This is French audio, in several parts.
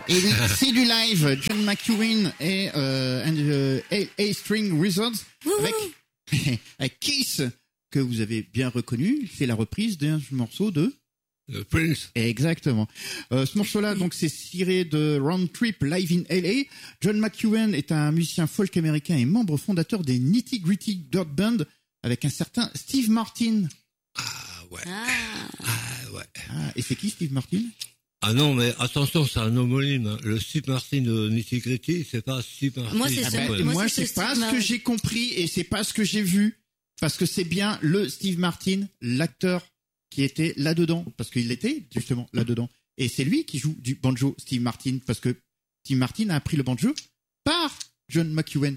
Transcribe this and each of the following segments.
Et oui, c'est du live. John McEwen et A-String Wizards avec Kiss, que vous avez bien reconnu. C'est la reprise d'un morceau de Prince. Exactement. Ce morceau-là, donc, c'est tiré de Round Trip Live in LA. John McEwen est un musicien folk américain et membre fondateur des Nitty Gritty Dirt Band avec un certain Steve Martin. Ah ouais. Et c'est qui Steve Martin? Ah non, mais attention, c'est un homonyme. Le Steve Martin de Nitty Gritty, c'est pas Steve Martin. Moi, c'est moi, c'est pas ce que j'ai compris et c'est pas ce que j'ai vu. Parce que c'est bien le Steve Martin, l'acteur qui était là-dedans. Parce qu'il était, justement, là-dedans. Et c'est lui qui joue du banjo, Steve Martin. Parce que Steve Martin a appris le banjo par John McEwen.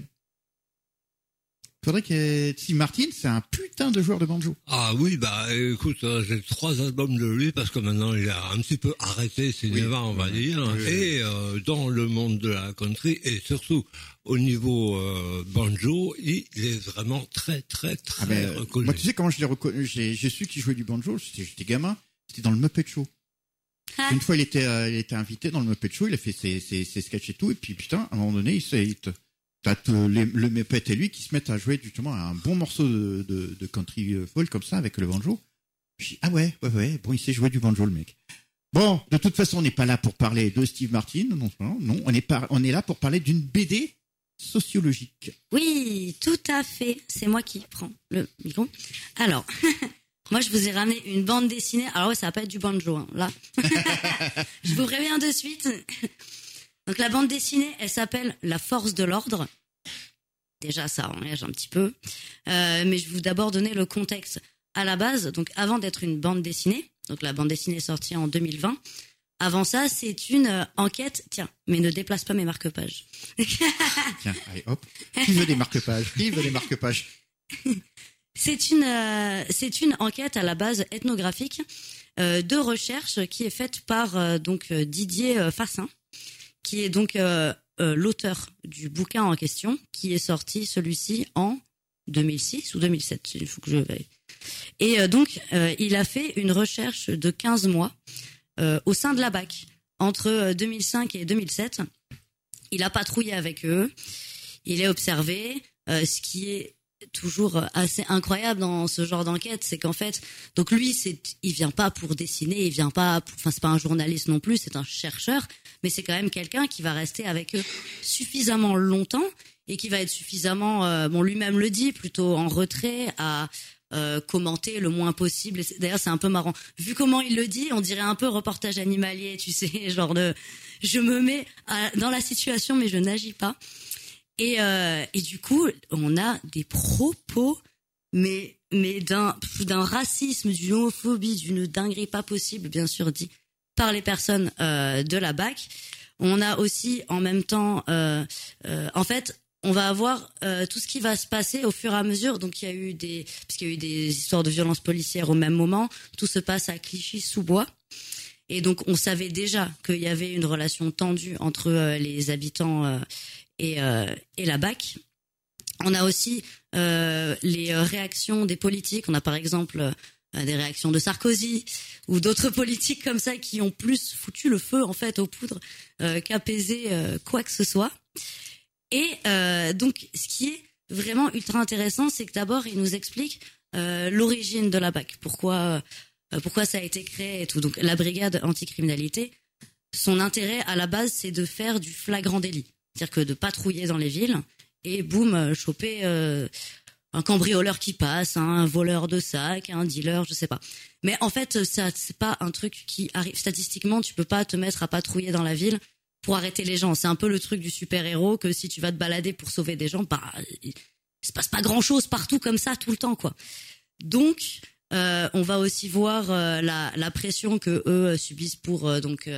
Faudrait que Steve Martin, c'est un putain de joueur de banjo. Ah oui, bah écoute, j'ai 3 albums de lui parce que maintenant il a un petit peu arrêté cinéma, on va dire. Oui. Et dans le monde de la country et surtout au niveau banjo, il est vraiment très reconnu. Moi, tu sais comment je l'ai reconnu, j'ai su qu'il jouait du banjo. J'étais gamin. C'était dans le Muppet Show. Une fois, il était invité dans le Muppet Show. Il a fait ses sketchs et tout. Et puis putain, à un moment donné, t'as le Muppet et lui qui se mettent à jouer justement un bon morceau de country folk comme ça avec le banjo. Je dis, ah ouais, bon, il sait jouer du banjo, le mec. Bon, de toute façon, on n'est pas là pour parler de Steve Martin, non, on est là pour parler d'une BD sociologique. Oui, tout à fait. C'est moi qui prends le micro. Alors, moi, je vous ai ramené une bande dessinée. Alors ouais, ça va pas être du banjo, hein, là. Je vous préviens de suite. Donc la bande dessinée, elle s'appelle La Force de l'Ordre. Déjà, ça engage un petit peu. Mais je vais d'abord donner le contexte. À la base, donc avant d'être une bande dessinée, donc la bande dessinée est sortie en 2020. Avant ça, c'est une enquête. Tiens, mais ne déplace pas mes marque-pages. Tiens, allez, hop. Qui veut des marque-pages? C'est une enquête à la base ethnographique de recherche qui est faite par Didier Fassin, qui est donc l'auteur du bouquin en question, qui est sorti celui-ci en 2006 ou 2007, il faut que je vérifie. Et donc il a fait une recherche de 15 mois au sein de la BAC entre 2005 et 2007. Il a patrouillé avec eux, il est observé, ce qui est toujours assez incroyable dans ce genre d'enquête, c'est qu'en fait, donc lui, il vient pas pour dessiner, c'est pas un journaliste non plus, c'est un chercheur, mais c'est quand même quelqu'un qui va rester avec eux suffisamment longtemps et qui va être suffisamment, lui-même le dit, plutôt en retrait à commenter le moins possible. D'ailleurs, c'est un peu marrant. Vu comment il le dit, on dirait un peu reportage animalier, tu sais, genre je me mets dans la situation, mais je n'agis pas. Et du coup, on a des propos, mais d'un racisme, d'une homophobie, d'une dinguerie pas possible, bien sûr, dit par les personnes de la BAC. On a aussi, en même temps, en fait, on va avoir tout ce qui va se passer au fur et à mesure. Donc, puisqu'il y a eu des histoires de violences policières au même moment, tout se passe à Clichy-sous-Bois. Et donc, on savait déjà qu'il y avait une relation tendue entre les habitants et la BAC. On a aussi les réactions des politiques. On a par exemple des réactions de Sarkozy ou d'autres politiques comme ça qui ont plus foutu le feu en fait aux poudres qu'apaisé quoi que ce soit. Et donc ce qui est vraiment ultra intéressant, c'est que d'abord il nous explique l'origine de la BAC, pourquoi ça a été créé et tout. Donc la brigade anticriminalité, son intérêt à la base, c'est de faire du flagrant délit. C'est-à-dire que de patrouiller dans les villes et boum, choper un cambrioleur qui passe, un voleur de sac, un dealer, je sais pas. Mais en fait, ça c'est pas un truc qui arrive statistiquement, tu peux pas te mettre à patrouiller dans la ville pour arrêter les gens. C'est un peu le truc du super-héros que si tu vas te balader pour sauver des gens, il se passe pas grand-chose partout comme ça tout le temps quoi. Donc on va aussi voir la pression que eux subissent pour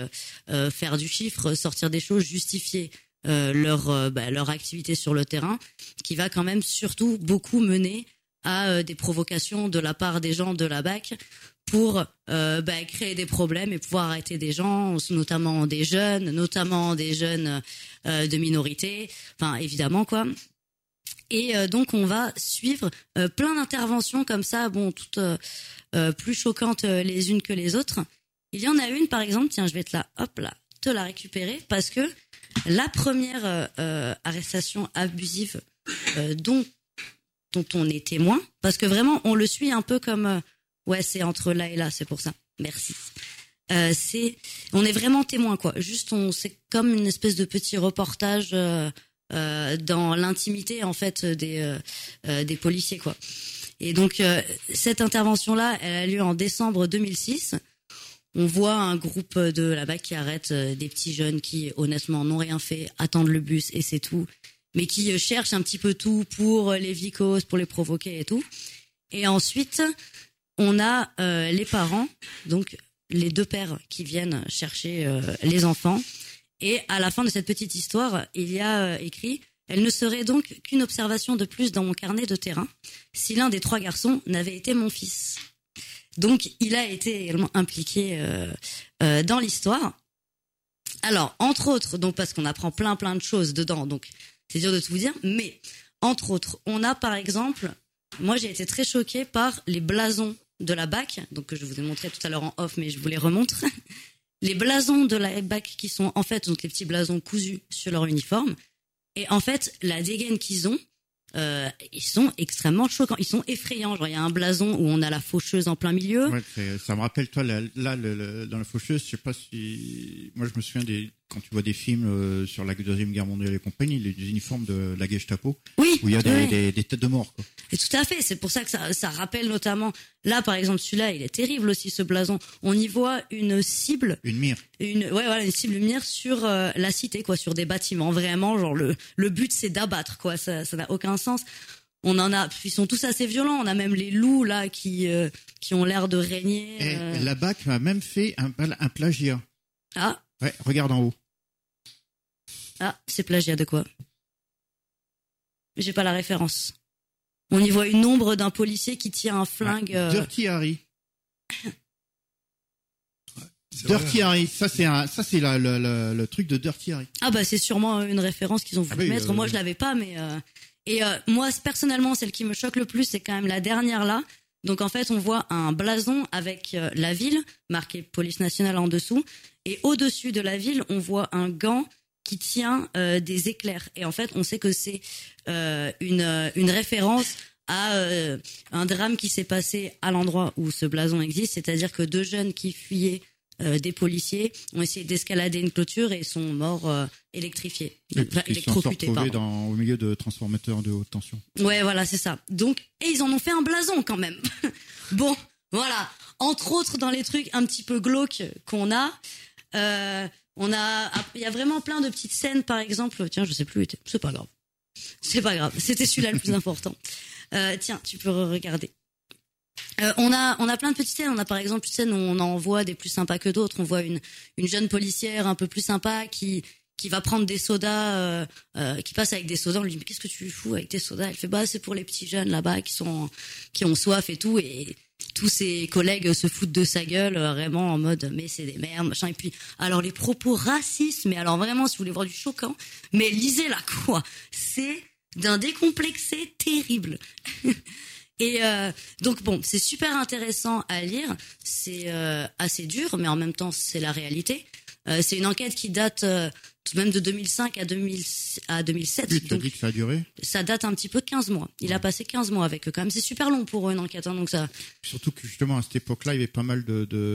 faire du chiffre, sortir des choses, justifier leur activité sur le terrain, qui va quand même surtout beaucoup mener à des provocations de la part des gens de la BAC pour créer des problèmes et pouvoir arrêter des gens, notamment des jeunes de minorités, enfin évidemment quoi. Et donc on va suivre plein d'interventions comme ça, toutes plus choquantes les unes que les autres. Il y en a une par exemple, tiens, je vais te la te la récupérer parce que la première arrestation abusive dont on est témoin, parce que vraiment on le suit un peu comme ouais, c'est entre là et là, c'est pour ça. Merci. On est vraiment témoin, quoi. Juste, c'est comme une espèce de petit reportage dans l'intimité, en fait, des policiers, quoi. Et donc, cette intervention-là, elle a lieu en décembre 2006. On voit un groupe de là-bas qui arrête des petits jeunes qui, honnêtement, n'ont rien fait, attendent le bus et c'est tout, mais qui cherchent un petit peu tout pour les vicos, pour les provoquer et tout. Et ensuite, on a les parents, donc les deux pères qui viennent chercher les enfants. Et à la fin de cette petite histoire, il y a écrit « Elle ne serait donc qu'une observation de plus dans mon carnet de terrain si l'un des 3 garçons n'avait été mon fils. » Donc, il a été également impliqué dans l'histoire. Alors, entre autres, donc parce qu'on apprend plein de choses dedans, donc c'est dur de tout vous dire, mais entre autres, on a par exemple, moi j'ai été très choquée par les blasons de la BAC, donc que je vous ai montré tout à l'heure en off, mais je vous les remontre. Les blasons de la BAC qui sont en fait donc les petits blasons cousus sur leur uniforme, et en fait la dégaine qu'ils ont, ils sont extrêmement choquants, ils sont effrayants. Genre il y a un blason où on a la faucheuse en plein milieu. Ouais, ça me rappelle toi là dans la faucheuse, je sais pas si moi je me souviens quand tu vois des films sur la Deuxième Guerre mondiale et compagnie, les uniformes de la Gestapo, oui, où il y a des têtes de mort, quoi. Et tout à fait, c'est pour ça que ça rappelle notamment, là par exemple celui-là, il est terrible aussi ce blason. On y voit une cible, une mire, une cible mire sur la cité, quoi, sur des bâtiments. Vraiment, genre le but c'est d'abattre, quoi. Ça n'a aucun sens. Ils sont tous assez violents. On a même les loups là qui ont l'air de régner. Et la BAC m'a même fait un plagiat. Ah. Ouais, regarde en haut. Ah, c'est plagiat de quoi? J'ai pas la référence. On y voit une ombre d'un policier qui tient un flingue. Dirty Harry. Dirty Harry, ça c'est le truc de Dirty Harry. Ah bah c'est sûrement une référence qu'ils ont voulu mettre. Moi je l'avais pas, mais moi personnellement celle qui me choque le plus c'est quand même la dernière là. Donc en fait on voit un blason avec la ville marqué police nationale en dessous, et au-dessus de la ville on voit un gant qui tient des éclairs, et en fait on sait que c'est une référence à un drame qui s'est passé à l'endroit où ce blason existe, c'est-à-dire que 2 jeunes qui fuyaient des policiers ont essayé d'escalader une clôture et sont morts électrifiés, électrocutés, au milieu de transformateurs de haute tension. Ouais, voilà, c'est ça. Donc, et ils en ont fait un blason quand même. Bon, voilà. Entre autres, dans les trucs un petit peu glauques qu'on a, il y a vraiment plein de petites scènes, par exemple. Tiens, je sais plus où était. C'est pas grave. C'était celui-là le plus important. Tiens, tu peux regarder. On a plein de petites scènes. On a par exemple une scène où on en voit des plus sympas que d'autres. On voit une jeune policière un peu plus sympa qui va prendre des sodas, qui passe avec des sodas. On lui dit mais qu'est-ce que tu fous avec tes sodas? Elle fait c'est pour les petits jeunes là-bas qui ont soif et tout. Et tous ses collègues se foutent de sa gueule, vraiment en mode mais c'est des merdes, machin. Et puis alors les propos racistes, mais alors vraiment si vous voulez voir du choquant, mais lisez-la quoi. C'est d'un décomplexé terrible. Et donc bon, c'est super intéressant à lire, c'est assez dur, mais en même temps c'est la réalité. C'est une enquête qui date tout de même de 2005 à 2007. Oui, tu as dit que ça a duré. Ça date un petit peu de 15 mois. Il a passé 15 mois avec eux quand même. C'est super long pour eux une enquête, hein, donc ça. Surtout que justement à cette époque-là, il y avait pas mal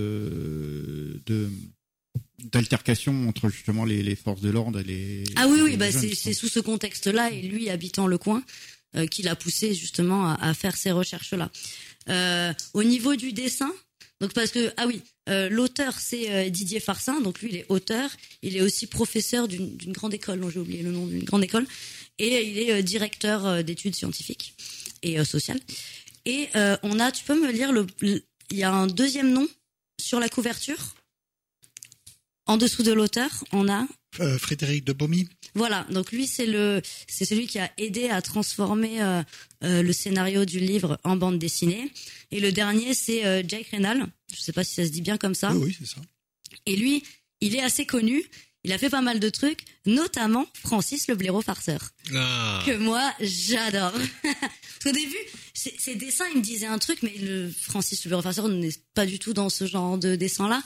d'altercations entre justement les forces de l'ordre et les. Ah oui, c'est sous ce contexte-là, et lui habitant le coin, qui l'a poussé justement à faire ces recherches-là. Au niveau du dessin, donc parce que l'auteur c'est Didier Farcin, donc lui il est auteur, il est aussi professeur d'une grande école, dont j'ai oublié le nom d'une grande école, et il est directeur d'études scientifiques et sociales. Et tu peux me lire il y a un deuxième nom sur la couverture. En dessous de l'auteur, on a Frédéric de Bomy. Voilà, donc lui c'est celui qui a aidé à transformer le scénario du livre en bande dessinée. Et le dernier c'est Jake Reynal. Je sais pas si ça se dit bien comme ça. Oui, c'est ça. Et lui, il est assez connu. Il a fait pas mal de trucs, notamment Francis le blaireau farceur, que moi j'adore. Parce qu'au début, ces dessins, ils me disaient un truc, mais Francis le blaireau farceur n'est pas du tout dans ce genre de dessin-là.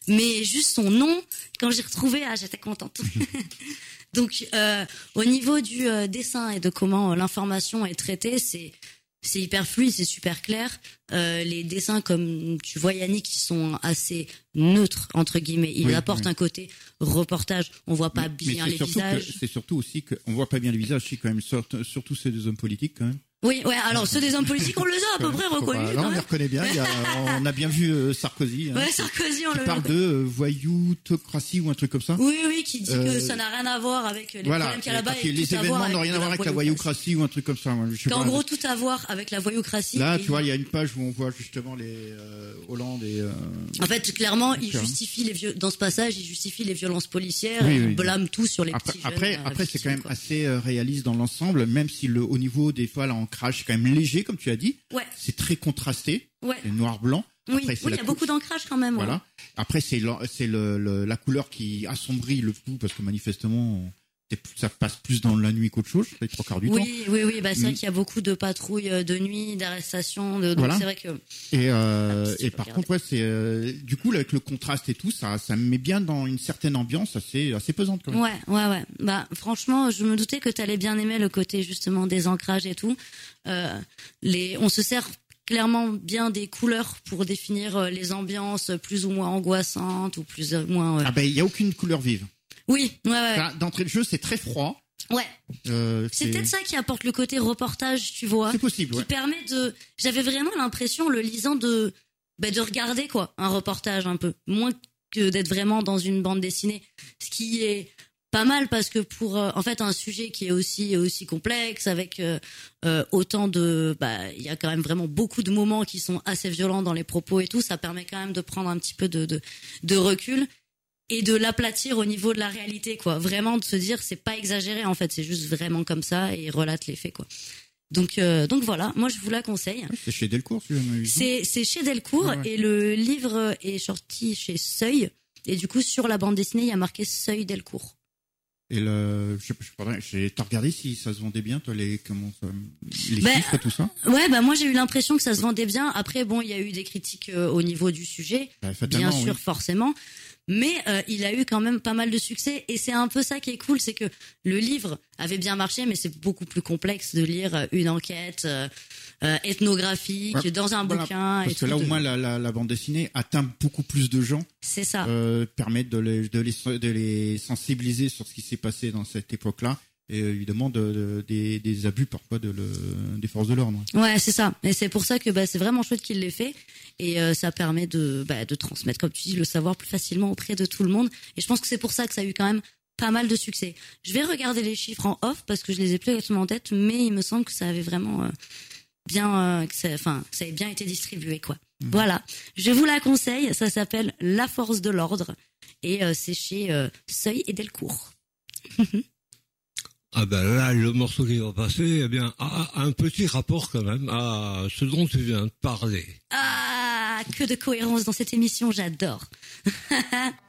mais juste son nom, quand j'ai retrouvé, j'étais contente. Donc, au niveau du dessin et de comment l'information est traitée, c'est hyper fluide, c'est super clair. Les dessins, comme tu vois Yannick, qui sont assez neutres entre guillemets. Ils apportent un côté reportage. On voit pas bien les visages. C'est surtout aussi qu'on voit pas bien les visages. C'est quand même surtout ceux des hommes politiques quand même. Oui, ouais. Alors ceux des hommes politiques, on les a à peu près reconnus. Là, on les reconnaît bien. On a bien vu Sarkozy. Ouais, Sarkozy, on le parle de voyoutocratie ou un truc comme ça. Oui, qui dit que ça n'a rien à voir avec les problèmes qu'il y a là-bas. Et les événements n'ont rien à voir avec la voyoucratie ou un truc comme ça. En gros, tout à voir avec la voyoucratie. Là, tu vois, il y a une page où on voit justement les Hollande et. En fait, clairement, il justifie dans ce passage, il justifie les violences policières. Il blâme tout sur les petits jeunes. Après, c'est quand même assez réaliste dans l'ensemble, même si au niveau des fois l'ancrage c'est quand même léger, comme tu as dit. Ouais. C'est très contrasté. Ouais. C'est noir-blanc. Oui, il y a beaucoup d'ancrage quand même. Voilà. Après, c'est la couleur qui assombrit le tout, parce que manifestement, ça passe plus dans la nuit qu'autre chose, les 3 quarts du temps. Oui. Bah, c'est vrai qu'il y a beaucoup de patrouilles de nuit, d'arrestations. Donc c'est vrai que. Et par contre, c'est du coup avec le contraste et tout, ça me met bien dans une certaine ambiance assez pesante quand même. Ouais. Bah franchement, je me doutais que t'allais bien aimer le côté justement des ancrages et tout. On se sert clairement bien des couleurs pour définir les ambiances plus ou moins angoissantes ou plus ou moins. Il y a aucune couleur vive. Oui, ouais. Enfin, d'entrée de jeu, c'est très froid. Ouais. C'est peut-être ça qui apporte le côté reportage, tu vois. C'est possible, qui permet j'avais vraiment l'impression, le lisant, de regarder, quoi, un reportage un peu. Moins que d'être vraiment dans une bande dessinée. Ce qui est pas mal parce que pour, en fait, un sujet qui est aussi complexe, avec, autant de, il y a quand même vraiment beaucoup de moments qui sont assez violents dans les propos et tout, ça permet quand même de prendre un petit peu de recul. Et de l'aplatir au niveau de la réalité, quoi. Vraiment de se dire, c'est pas exagéré, en fait, c'est juste vraiment comme ça, et il relate les faits, quoi. Donc voilà, moi je vous la conseille. C'est chez Delcourt, tu m'as vu. C'est chez Delcourt, et le livre est sorti chez Seuil, et du coup, sur la bande dessinée, il y a marqué Seuil Delcourt. Et t'as regardé si ça se vendait bien, toi, les chiffres et tout ça? Ouais, moi j'ai eu l'impression que ça se vendait bien. Après, bon, il y a eu des critiques au niveau du sujet, bien sûr, forcément. Mais il a eu quand même pas mal de succès, et c'est un peu ça qui est cool, c'est que le livre avait bien marché, mais c'est beaucoup plus complexe de lire une enquête ethnographique dans un bouquin. Parce que là, au moins, la bande dessinée atteint beaucoup plus de gens. C'est ça. Permet de les sensibiliser sur ce qui s'est passé dans cette époque-là. Et évidemment des abus parfois des forces de l'ordre. Ouais, c'est ça. Et c'est pour ça que c'est vraiment chouette qu'il l'ait fait, et ça permet de transmettre, comme tu dis, le savoir plus facilement auprès de tout le monde. Et je pense que c'est pour ça que ça a eu quand même pas mal de succès. Je vais regarder les chiffres en off parce que je les ai plus exactement en tête, mais il me semble que ça avait vraiment ça avait bien été distribué, quoi. Voilà. Je vous la conseille. Ça s'appelle La Force de l'Ordre, et c'est chez Seuil et Delcourt. Là, le morceau qui va passer, a un petit rapport quand même à ce dont tu viens de parler. Que de cohérence dans cette émission, j'adore.